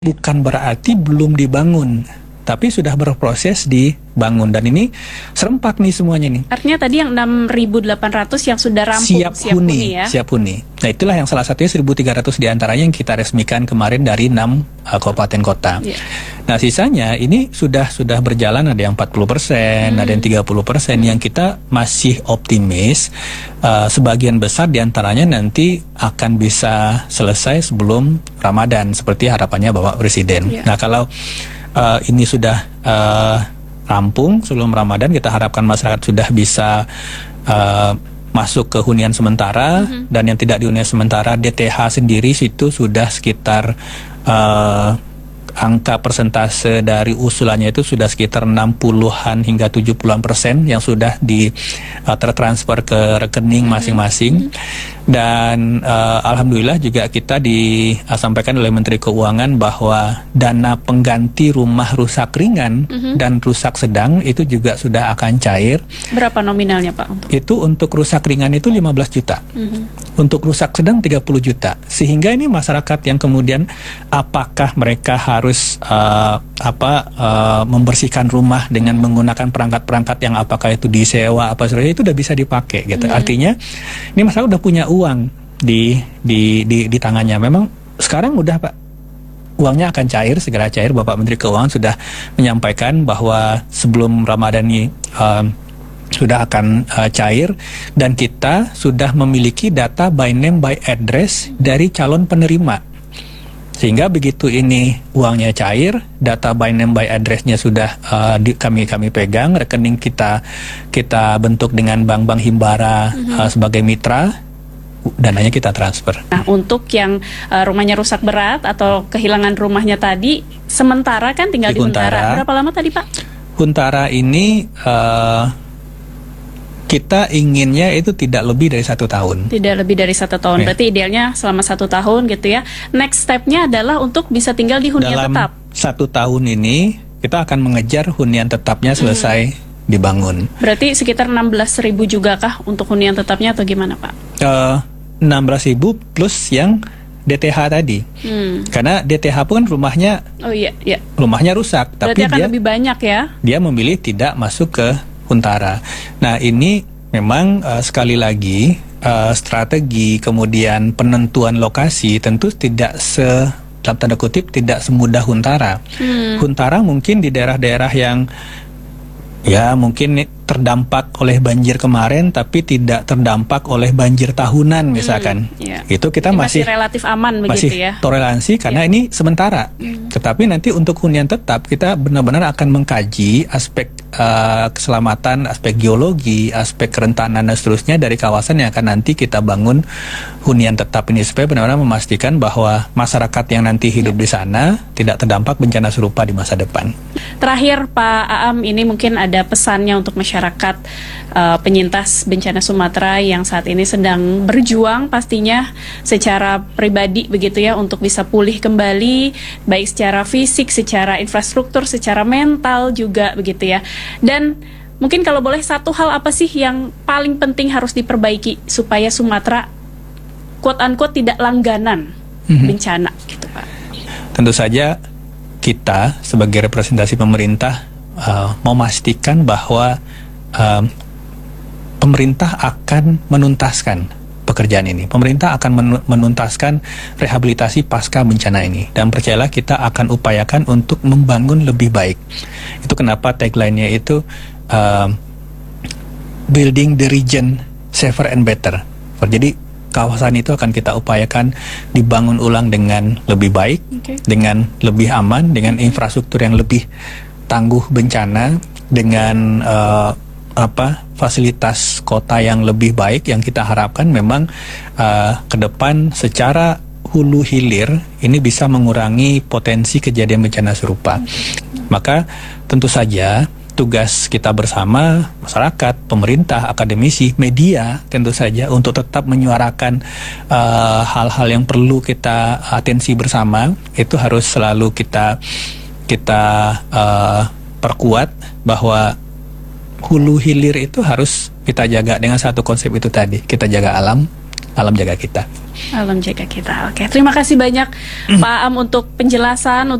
bukan berarti belum dibangun, tapi sudah berproses dibangun. Dan ini serempak nih semuanya nih. Artinya tadi yang 6.800 yang sudah rampung, siap huni ya? Siap huni. Nah itulah yang salah satunya 1.300 diantaranya yang kita resmikan kemarin dari 6 kabupaten kota. Yeah. Nah sisanya ini sudah berjalan, ada yang 40%, ada yang 30%, yang kita masih optimis sebagian besar diantaranya nanti akan bisa selesai sebelum Ramadan seperti harapannya Bapak Presiden. Yeah. Nah kalau ini sudah rampung sebelum Ramadan, kita harapkan masyarakat sudah bisa masuk ke hunian sementara, dan yang tidak di hunian sementara DTH sendiri situ sudah sekitar angka persentase dari usulannya itu sudah sekitar 60-an hingga 70-an% yang sudah tertransfer ke rekening masing-masing. Dan alhamdulillah juga kita disampaikan oleh Menteri Keuangan bahwa dana pengganti rumah rusak ringan dan rusak sedang itu juga sudah akan cair. Berapa nominalnya Pak? Itu untuk rusak ringan itu 15 juta. Untuk rusak sedang 30 juta. Sehingga ini masyarakat yang kemudian apakah mereka harus membersihkan rumah dengan menggunakan perangkat-perangkat yang apakah itu disewa apa saja, itu udah bisa dipakai gitu. Artinya ini masyarakat udah punya uang di tangannya. Memang sekarang udah Pak, uangnya akan cair, segera cair. Bapak Menteri Keuangan sudah menyampaikan bahwa sebelum Ramadan ini sudah akan cair, dan kita sudah memiliki data by name by address dari calon penerima. Sehingga begitu ini uangnya cair, data by name by address-nya sudah kami pegang, rekening kita bentuk dengan bank-bank himbara sebagai mitra, dananya kita transfer. Nah, untuk yang rumahnya rusak berat atau kehilangan rumahnya tadi, sementara kan tinggal di Huntara. Berapa lama tadi Pak? Huntara ini kita inginnya itu tidak lebih dari 1 tahun. Tidak lebih dari 1 tahun. Yeah. Berarti idealnya selama 1 tahun gitu ya. Next step-nya adalah untuk bisa tinggal di hunian tetap. Dalam 1 tahun ini kita akan mengejar hunian tetapnya selesai dibangun. Berarti sekitar 16.000 juga kah untuk hunian tetapnya atau gimana Pak? 16.000 plus yang DTH tadi. Karena DTH pun rumahnya rumahnya rusak. Berarti tapi akan lebih banyak ya? Dia memilih tidak masuk ke Huntara. Nah ini memang sekali lagi strategi kemudian penentuan lokasi tentu tidak dalam tanda kutip tidak semudah Huntara. Huntara mungkin di daerah-daerah yang ya mungkin terdampak oleh banjir kemarin tapi tidak terdampak oleh banjir tahunan misalkan. Itu kita masih relatif aman begitu ya. Masih toleransi karena ini sementara. Tetapi nanti untuk hunian tetap kita benar-benar akan mengkaji aspek keselamatan, aspek geologi, aspek kerentanan dan seterusnya dari kawasan yang akan nanti kita bangun hunian tetap ini supaya benar-benar memastikan bahwa masyarakat yang nanti hidup di sana tidak terdampak bencana serupa di masa depan. Terakhir Pak Aam, ini mungkin ada pesannya untuk masyarakat penyintas bencana Sumatera yang saat ini sedang berjuang pastinya secara pribadi begitu ya untuk bisa pulih kembali baik secara fisik, secara infrastruktur, secara mental juga begitu ya. Dan mungkin kalau boleh satu hal apa sih yang paling penting harus diperbaiki supaya Sumatera quote-unquote tidak langganan bencana gitu Pak? Tentu saja kita sebagai representasi pemerintah memastikan bahwa pemerintah akan menuntaskan pekerjaan ini. Pemerintah akan menuntaskan rehabilitasi pasca bencana ini. Dan percayalah kita akan upayakan untuk membangun lebih baik. Itu kenapa tagline-nya itu Building the Region Safer and Better. Jadi kawasan itu akan kita upayakan dibangun ulang dengan lebih baik, dengan lebih aman, dengan infrastruktur yang lebih tangguh bencana, dengan fasilitas kota yang lebih baik yang kita harapkan memang ke depan secara hulu hilir ini bisa mengurangi potensi kejadian bencana serupa. Maka tentu saja tugas kita bersama masyarakat, pemerintah, akademisi, media tentu saja untuk tetap menyuarakan hal-hal yang perlu kita atensi bersama itu harus selalu kita perkuat bahwa hulu hilir itu harus kita jaga dengan satu konsep itu tadi. Kita jaga alam, alam jaga kita. Alam jaga kita. Oke, terima kasih banyak Pak Am untuk penjelasan.